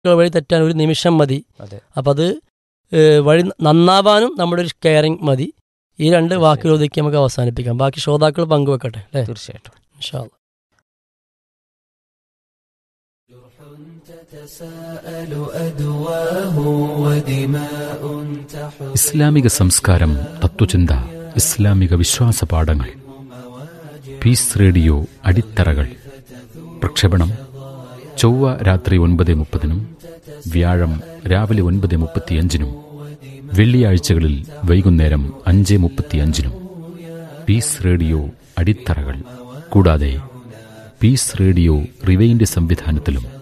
വഴി തെറ്റാൻ ഒരു നിമിഷം മതി. അതെ. അപ്പം അത് വഴി നന്നാവാനും നമ്മുടെ ഒരു കെയറിങ് മതി. ഈ രണ്ട് വാക്കുകൾ ഒതുക്കി നമുക്ക് അവസാനിപ്പിക്കാം. ബാക്കി ശ്രോതാക്കൾ പങ്കുവെക്കട്ടെ അല്ലേ? തീർച്ചയായിട്ടും. ഇൻഷാ അല്ലാ. ഇസ്ലാമിക സംസ്കാരം, തത്വചിന്ത, ഇസ്ലാമിക വിശ്വാസ പാഠങ്ങൾ. Piece radio അടിത്തറകൾ. പ്രക്ഷേപണം ചൊവ്വ രാത്രി 9:30, വ്യാഴം രാവിലെ 9:35, വെള്ളിയാഴ്ചകളിൽ വൈകുന്നേരം 5:35. Piece radio അടിത്തറകൾ. കൂടാതെ പീസ് റേഡിയോ റിവൈൻഡ് സംവിധാനത്തിലും